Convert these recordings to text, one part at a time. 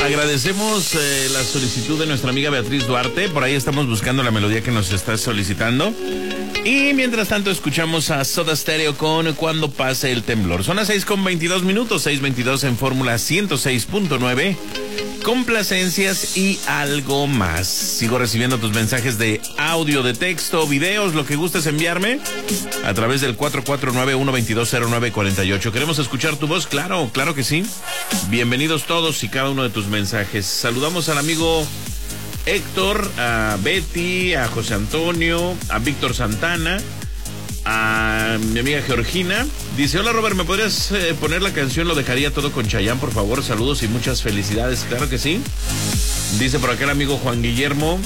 Agradecemos la solicitud de nuestra amiga Beatriz Duarte. Por ahí estamos buscando la melodía que nos está solicitando. Y mientras tanto escuchamos a Soda Stereo con Cuando pase el temblor. Son las 6:22 minutos, 6:22 en Fórmula 106.9. Complacencias y algo más. Sigo recibiendo tus mensajes de audio, de texto, videos, lo que gustes enviarme a través del 449-122-0948. Queremos escuchar tu voz, claro que sí. Bienvenidos todos y cada uno de tus mensajes. Saludamos al amigo Héctor, a Betty, a José Antonio, a Víctor Santana, a mi amiga Georgina. Dice: hola Robert, ¿me podrías poner la canción Lo dejaría todo con Chayanne, por favor? Saludos y muchas felicidades. Claro que sí. Dice por acá el amigo Juan Guillermo,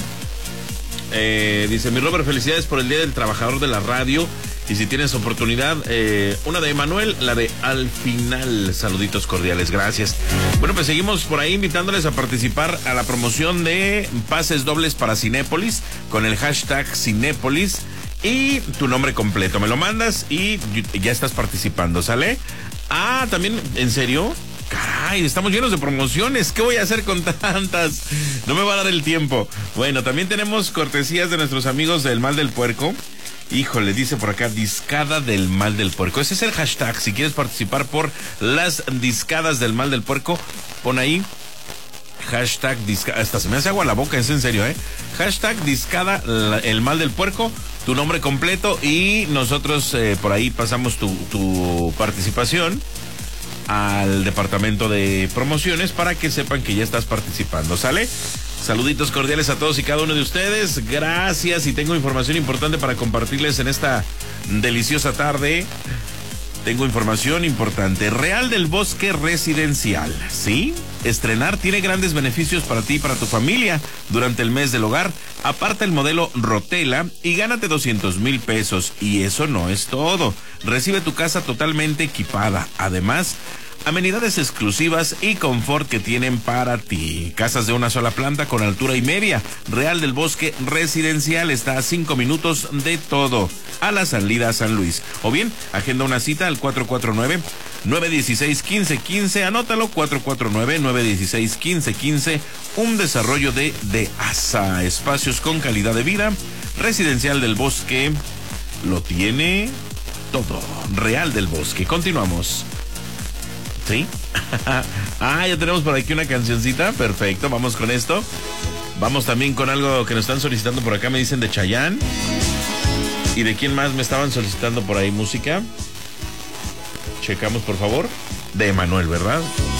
dice: mi Robert, felicidades por el Día del Trabajador de la Radio. Y si tienes oportunidad, una de Emanuel, la de Al Final. Saluditos cordiales, gracias. Bueno, pues seguimos por ahí invitándoles a participar a la promoción de pases dobles para Cinépolis con el hashtag Cinépolis y tu nombre completo. Me lo mandas y ya estás participando, ¿sale? Ah, también, ¿en serio? Caray, estamos llenos de promociones. ¿Qué voy a hacer con tantas? No me va a dar el tiempo. Bueno, también tenemos cortesías de nuestros amigos del Mal del Puerco. Híjole, dice por acá, discada del Mal del Puerco. Ese es el hashtag. Si quieres participar por las discadas del Mal del Puerco, pon ahí hashtag discada. Hasta se me hace agua la boca, es en serio, Hashtag discada el Mal del Puerco, tu nombre completo, y nosotros por ahí pasamos tu participación al departamento de promociones para que sepan que ya estás participando, ¿sale? Saluditos cordiales a todos y cada uno de ustedes. Gracias, y tengo información importante para compartirles en esta deliciosa tarde. Tengo información importante. Real del Bosque Residencial, ¿sí? Estrenar tiene grandes beneficios para ti y para tu familia durante el mes del hogar. Aparta el modelo Rotela y gánate 200,000 pesos. Y eso no es todo. Recibe tu casa totalmente equipada. Además, amenidades exclusivas y confort que tienen para ti. Casas de una sola planta con altura y media. Real del Bosque Residencial está a 5 minutos de todo, a la salida a San Luis. O bien, agenda una cita al 449-916-1515. Anótalo, 449-916-1515. Un desarrollo de ASA. Espacios con calidad de vida. Residencial del Bosque lo tiene todo. Real del Bosque. Continuamos. ¿Sí? Ya tenemos por aquí una cancioncita. Perfecto, vamos con esto. Vamos también con algo que nos están solicitando por acá. Me dicen de Chayanne. ¿Y de quién más me estaban solicitando por ahí música? Checamos, por favor. De Emanuel, ¿verdad?